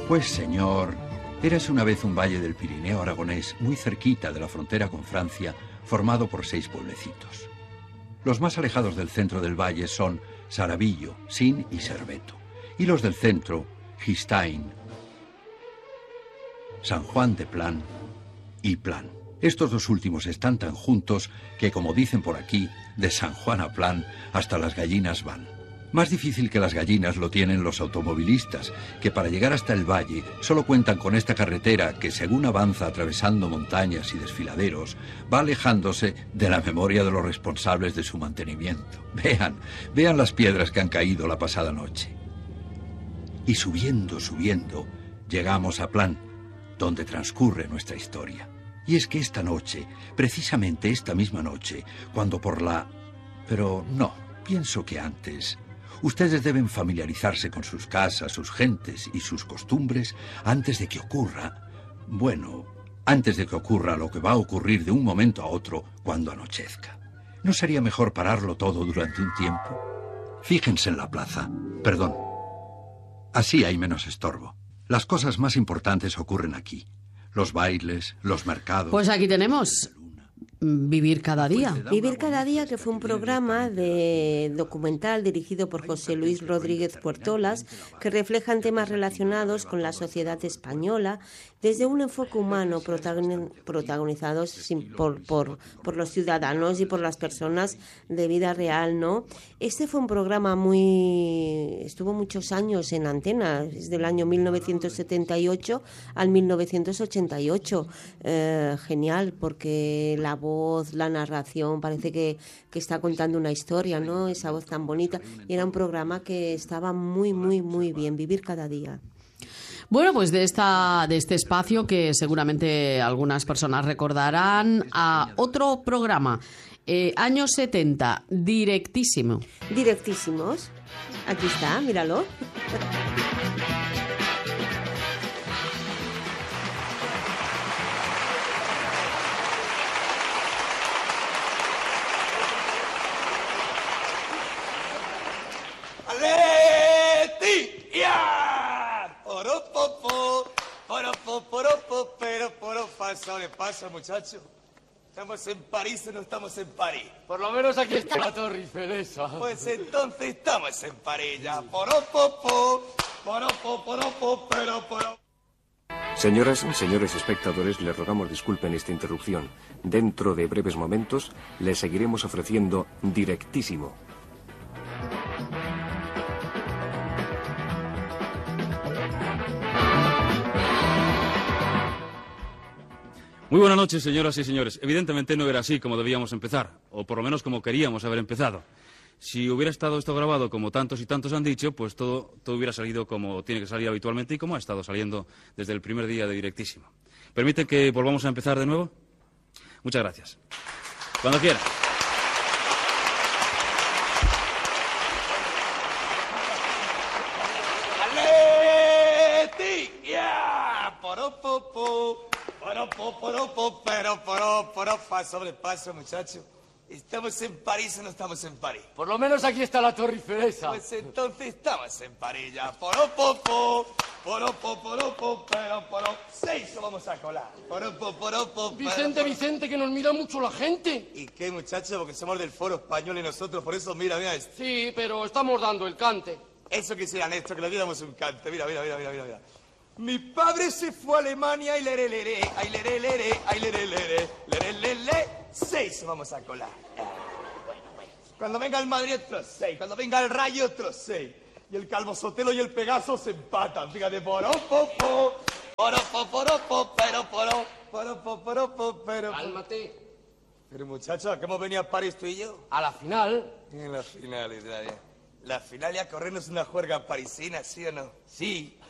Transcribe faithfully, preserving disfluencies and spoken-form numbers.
Pues señor, érase una vez un valle del Pirineo aragonés muy cerquita de la frontera con Francia, formado por seis pueblecitos. Los más alejados del centro del valle son Saravillo, Sin y Serveto, y los del centro, Gistain, San Juan de Plan y Plan. Estos dos últimos están tan juntos que, como dicen por aquí, de San Juan a Plan hasta las gallinas van. Más difícil que las gallinas lo tienen los automovilistas, que para llegar hasta el valle solo cuentan con esta carretera que, según avanza atravesando montañas y desfiladeros, va alejándose de la memoria de los responsables de su mantenimiento. Vean, vean las piedras que han caído la pasada noche. Y subiendo, subiendo, llegamos a Plan, donde transcurre nuestra historia. Y es que esta noche, precisamente esta misma noche, cuando por la... Pero no, pienso que antes... Ustedes deben familiarizarse con sus casas, sus gentes y sus costumbres antes de que ocurra... Bueno, antes de que ocurra lo que va a ocurrir de un momento a otro cuando anochezca. ¿No sería mejor pararlo todo durante un tiempo? Fíjense en la plaza. Perdón. Así hay menos estorbo. Las cosas más importantes ocurren aquí. Los bailes, los mercados... Pues aquí tenemos Vivir cada día. Vivir cada día, que fue un programa de documental dirigido por José Luis Rodríguez Puertolas, que reflejan temas relacionados con la sociedad española desde un enfoque humano, protagonizados por, por, por los ciudadanos y por las personas de vida real, ¿no? Este fue un programa muy... estuvo muchos años en antena, desde el año mil novecientos setenta y ocho al mil novecientos ochenta y ocho. Eh, genial, porque la voz, la narración, parece que, que está contando una historia, ¿no? Esa voz tan bonita. Y era un programa que estaba muy, muy, muy bien. Vivir cada día. Bueno, pues de esta de este espacio que seguramente algunas personas recordarán, a otro programa, eh, años setenta, Directísimo. Directísimos. Aquí está, míralo. ¿Qué pasa, muchacho? ¿Estamos en París o no estamos en París? Por lo menos aquí está la Torre Eiffel. Pues entonces estamos en París ya. Poropopo, poropo, poropo, pero, poro. Señoras y señores espectadores, les rogamos disculpen esta interrupción. Dentro de breves momentos les seguiremos ofreciendo Directísimo. Muy buenas noches, señoras y señores. Evidentemente no era así como debíamos empezar, o por lo menos como queríamos haber empezado. Si hubiera estado esto grabado como tantos y tantos han dicho, pues todo, todo hubiera salido como tiene que salir habitualmente y como ha estado saliendo desde el primer día de Directísimo. ¿Permiten que volvamos a empezar de nuevo? Muchas gracias. Cuando quiera. ¡Aletia! ¡Poropopo! Poropo, poropo, pero, poro, poro, paso, sobre paso, muchacho. ¿Estamos en París o no estamos en París? Por lo menos aquí está la Torre Eiffel. Pues entonces estamos en París ya. Poropopo, poropo, poropo, pero, poro. Seis lo vamos a colar. Poropo, poropo, pero, Vicente, poro. Vicente, que nos mira mucho la gente. ¿Y qué, muchacho? Porque somos del foro español y nosotros, por eso, mira, mira esto. Sí, pero estamos dando el cante. Eso quisieran esto, que le diéramos un cante. Mira, mira, mira, mira, mira, mira. Mi padre se fue a Alemania y leré, leré, ay, leré, leré, ay, leré, leré, leré, leré, seis vamos a colar. Bueno, bueno. Cuando venga el Madrid, otros seis. Cuando venga el Rayo, otros seis. Y el Calvo Sotelo y el Pegaso se empatan. Fíjate, poropopo, poropo, poropo, pero, poro, poropo, poropo, pero... Cálmate. Pero, muchacho, ¿a qué hemos venido a París tú y yo? A la final. En la final, Israel. La final y a corrernos una juerga parisina, ¿sí o no? Sí.